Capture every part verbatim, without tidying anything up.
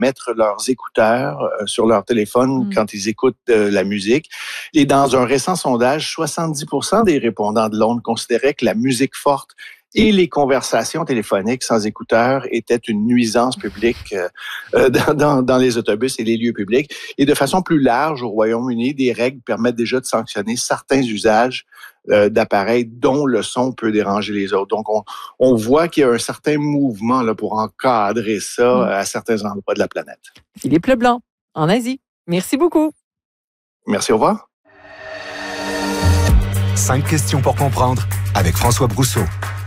mettre leurs écouteurs euh, sur leur téléphone Mm. quand ils écoutent euh, la musique. Et dans un récent sondage, soixante-dix pour cent des répondants de Londres considéraient que la musique forte et les conversations téléphoniques sans écouteurs étaient une nuisance publique euh, dans, dans, dans les autobus et les lieux publics. Et de façon plus large, au Royaume-Uni, des règles permettent déjà de sanctionner certains usages euh, d'appareils dont le son peut déranger les autres. Donc, on, on voit qu'il y a un certain mouvement là, pour encadrer ça Mm. à certains endroits de la planète. Philippe Leblanc, en Asie. Merci beaucoup. Merci, au revoir. Cinq questions pour comprendre avec François Brousseau.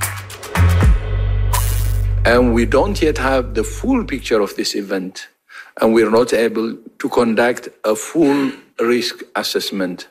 And we don't yet have the full picture of this event, and we're not able to conduct a full risk assessment.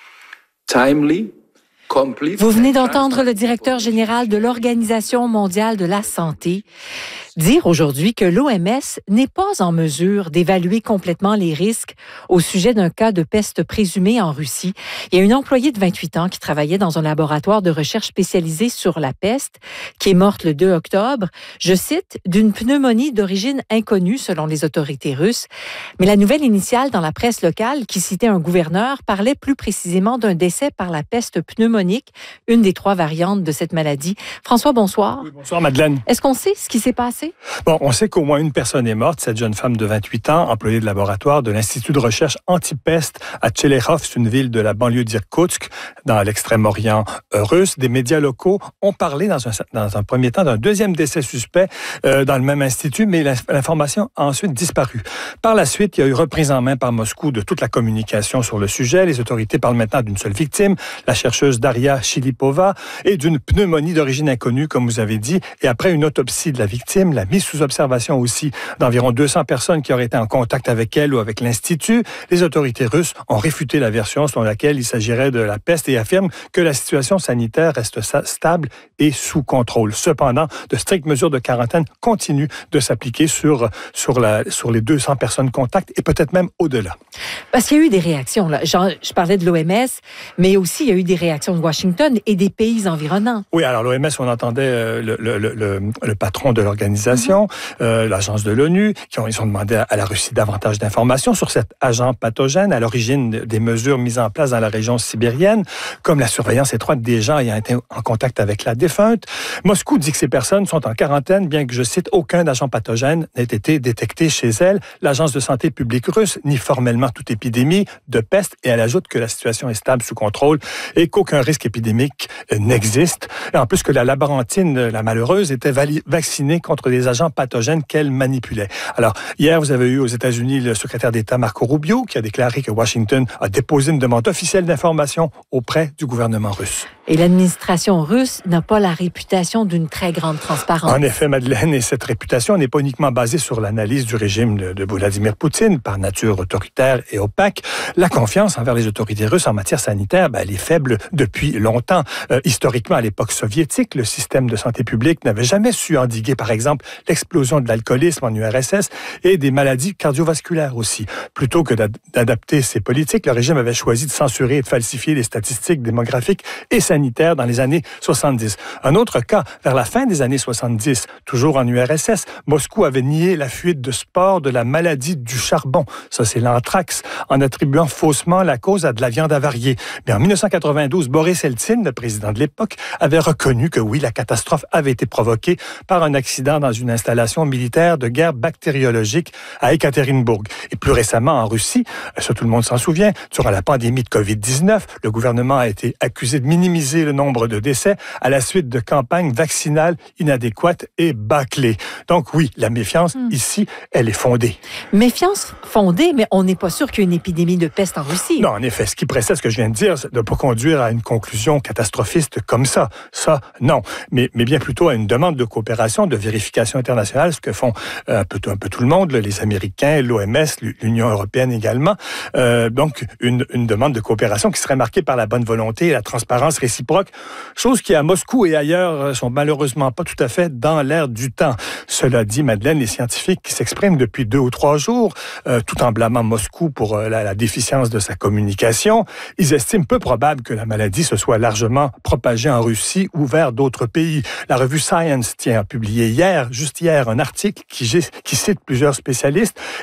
Timely, complete. Vous venez d'entendre le directeur général de l'Organisation mondiale de la santé dire aujourd'hui que l'O M S n'est pas en mesure d'évaluer complètement les risques au sujet d'un cas de peste présumée en Russie. Il y a une employée de vingt-huit ans qui travaillait dans un laboratoire de recherche spécialisé sur la peste, qui est morte le deux octobre, je cite, d'une pneumonie d'origine inconnue selon les autorités russes. Mais la nouvelle initiale dans la presse locale, qui citait un gouverneur, parlait plus précisément d'un décès par la peste pneumonique, une des trois variantes de cette maladie. François, bonsoir. Oui, bonsoir, Madeleine. Est-ce qu'on sait ce qui s'est passé? Bon, on sait qu'au moins une personne est morte, cette jeune femme de vingt-huit ans, employée de laboratoire de l'Institut de recherche antipeste à Tchelekov, c'est une ville de la banlieue d'Irkoutsk, dans l'extrême-orient russe. Des médias locaux ont parlé dans un, dans un premier temps d'un deuxième décès suspect euh, dans le même institut, mais l'information a ensuite disparu. Par la suite, il y a eu reprise en main par Moscou de toute la communication sur le sujet. Les autorités parlent maintenant d'une seule victime, la chercheuse Daria Shilipova, et d'une pneumonie d'origine inconnue, comme vous avez dit. Et après une autopsie de la victime, la mise sous observation aussi d'environ deux cents personnes qui auraient été en contact avec elle ou avec l'Institut, les autorités russes ont réfuté la version selon laquelle il s'agirait de la peste et affirment que la situation sanitaire reste stable et sous contrôle. Cependant, de strictes mesures de quarantaine continuent de s'appliquer sur, sur, la, sur les deux cents personnes contacts et peut-être même au-delà. Parce qu'il y a eu des réactions. Là. Genre, je parlais de l'O M S, mais aussi il y a eu des réactions de Washington et des pays environnants. Oui, alors l'O M S, on entendait le, le, le, le, le patron de l'organisation, mm-hmm. euh, l'agence de l'ONU, qui ont, ils ont demandé à la Russie davantage d'informations sur cet agent pathogène à l'origine des mesures mises en place dans la région sibérienne, comme la surveillance étroite des gens ayant été en contact avec la défunte. Moscou dit que ces personnes sont en quarantaine, bien que, je cite, aucun agent pathogène n'ait été détecté chez elle. L'agence de santé publique russe nie formellement toute épidémie de peste et elle ajoute que la situation est stable, sous contrôle et qu'aucun risque épidémique n'existe. Et en plus que la laborantine, la malheureuse, était vali- vaccinée contre des agents pathogènes qu'elle manipulait. Alors, hier, vous avez eu aux États-Unis le secrétaire d'État Marco Rubio qui a déclaré que Washington a déposé une demande officielle d'information auprès du gouvernement russe. Et l'administration russe n'a pas la réputation d'une très grande transparence. En effet, Madeleine, et cette réputation n'est pas uniquement basée sur l'analyse du régime de, de Vladimir Poutine, par nature autoritaire et opaque. La confiance envers les autorités russes en matière sanitaire, ben, elle est faible depuis longtemps. Euh, historiquement, à l'époque soviétique, le système de santé publique n'avait jamais su endiguer, par exemple, l'explosion de l'alcoolisme en U R S S et des maladies cardiovasculaires aussi. Plutôt que d'adapter ses politiques, le régime avait choisi de censurer et de falsifier les statistiques démographiques et sanitaires dans les années soixante-dix. Un autre cas, vers la fin des années soixante-dix, toujours en U R S S, Moscou avait nié la fuite de spores de la maladie du charbon. Ça, c'est l'anthrax, en attribuant faussement la cause à de la viande avariée. Mais en dix-neuf cent quatre-vingt-douze, Boris Eltsine, le président de l'époque, avait reconnu que oui, la catastrophe avait été provoquée par un accident dans une installation militaire de guerre bactériologique à Ekaterinbourg. Et plus récemment, en Russie, ça tout le monde s'en souvient, durant la pandémie de covid dix-neuf, le gouvernement a été accusé de minimiser le nombre de décès à la suite de campagnes vaccinales inadéquates et bâclées. Donc oui, la méfiance, mmh. ici, elle est fondée. Méfiance fondée, mais on n'est pas sûr qu'il y ait une épidémie de peste en Russie. Non, en effet, ce qui précède ce que je viens de dire, c'est de ne pas conduire à une conclusion catastrophiste comme ça. Ça, non. Mais, mais bien plutôt à une demande de coopération, de vérification internationale, ce que font euh, un, peu, un peu tout le monde, les Américains, l'O M S, l'Union européenne également. Euh, donc, une, une demande de coopération qui serait marquée par la bonne volonté et la transparence réciproque, chose qui, à Moscou et ailleurs, sont malheureusement pas tout à fait dans l'air du temps. Cela dit, Madeleine, les scientifiques qui s'expriment depuis deux ou trois jours, euh, tout en blâmant Moscou pour euh, la, la déficience de sa communication, ils estiment peu probable que la maladie se soit largement propagée en Russie ou vers d'autres pays. La revue Science tient à publier hier, juste hier, un article qui, qui cite plusieurs spécialistes